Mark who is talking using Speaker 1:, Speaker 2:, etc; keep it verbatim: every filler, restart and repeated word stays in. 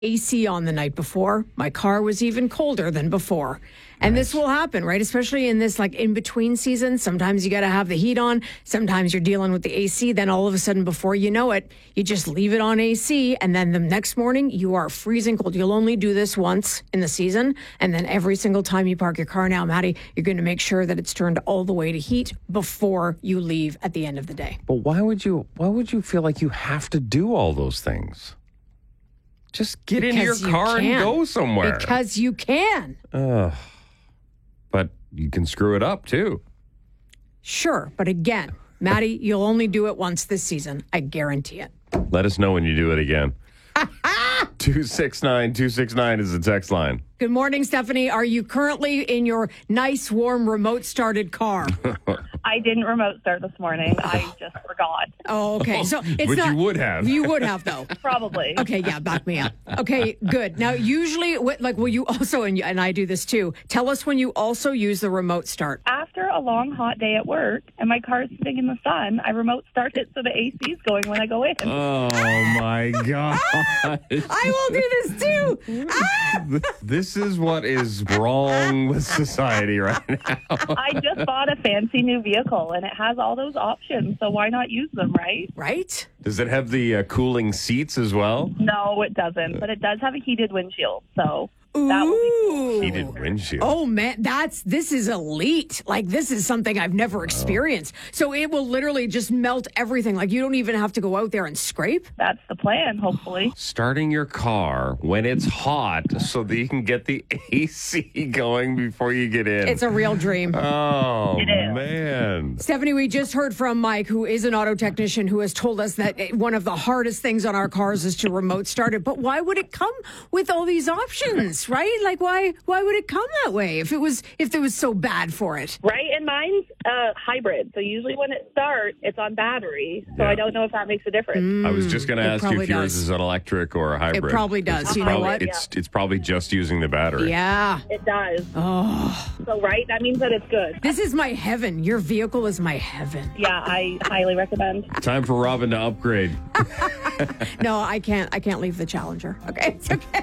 Speaker 1: A C on the night before. My car was even colder than before. And nice. This will happen, right? Especially in this like in between season. Sometimes you got to have the heat on. Sometimes you're dealing with the A C. Then all of a sudden, before you know it, you just leave it on A C. And then the next morning, you are freezing cold. You'll only do this once in the season. And then every single time you park your car now, Maddie, you're going to make sure that it's turned all the way to heat before you leave at the end of the day.
Speaker 2: But why would you, why would you feel like you have to do all those things? Just get
Speaker 1: because
Speaker 2: into your car
Speaker 1: you
Speaker 2: and go somewhere.
Speaker 1: Because you can.
Speaker 2: Uh, but you can screw it up, too.
Speaker 1: Sure. But again, Maddie, you'll only do it once this season. I guarantee it.
Speaker 2: Let us know when you do it again. two six nine, two six nine is the text line.
Speaker 1: Good morning, Stephanie. Are you currently in your nice, warm, remote-started car?
Speaker 3: I didn't remote start this morning. I just forgot.
Speaker 1: Oh, okay. So it's
Speaker 2: But
Speaker 1: not,
Speaker 2: you would have.
Speaker 1: You would have, though.
Speaker 3: Probably.
Speaker 1: Okay, yeah, back me up. Okay, good. Now, usually, what- like, will you also, and, and I do this too, tell us when you also use the remote start.
Speaker 3: After a long, hot day at work and my car is sitting in the sun, I remote start it so the A C is going when I go in.
Speaker 2: Oh, my God.
Speaker 1: I will do this too. Ah!
Speaker 2: This is what is wrong with society right now.
Speaker 3: I just bought a fancy new vehicle and it has all those options, so why not use them, right?
Speaker 1: Right?
Speaker 2: Does it have the uh, cooling seats as well?
Speaker 3: No, it doesn't, but it does have a heated windshield, so that will be cool.
Speaker 2: Heated windshield.
Speaker 1: Oh man, that's this is elite. Like this is something I've never experienced. So it will literally just melt everything. Like you don't even have to go out there and scrape.
Speaker 3: That's the plan, hopefully.
Speaker 2: Starting your car when it's hot so that you can get the A C going before you get in.
Speaker 1: It's a real dream.
Speaker 2: Oh,
Speaker 3: It is.
Speaker 2: man.
Speaker 1: Stephanie, we just heard from Mike, who is an auto technician, who has told us that one of the hardest things on our cars is to remote start it. But why would it come with all these options, right? Like, why why would it come that way if it was if it was so bad for it?
Speaker 3: Right, and mine's uh, hybrid, so usually when it starts, it's on battery, so
Speaker 2: Yeah.
Speaker 3: I don't know if that makes a difference.
Speaker 2: I was just going to
Speaker 1: It
Speaker 2: ask you
Speaker 1: probably
Speaker 2: if yours
Speaker 1: does.
Speaker 2: is an electric or a hybrid.
Speaker 1: It probably does.
Speaker 2: It's
Speaker 1: You know
Speaker 2: probably-
Speaker 1: what?
Speaker 2: It's, it's probably just using the battery.
Speaker 1: Yeah.
Speaker 3: It does.
Speaker 1: Oh,
Speaker 3: So, right, that means that it's good.
Speaker 1: this is my heaven. Your vehicle is my heaven.
Speaker 3: Yeah, I highly recommend.
Speaker 2: Time for Robin to upgrade.
Speaker 1: No, I can't. I can't leave the Challenger. Okay, it's okay.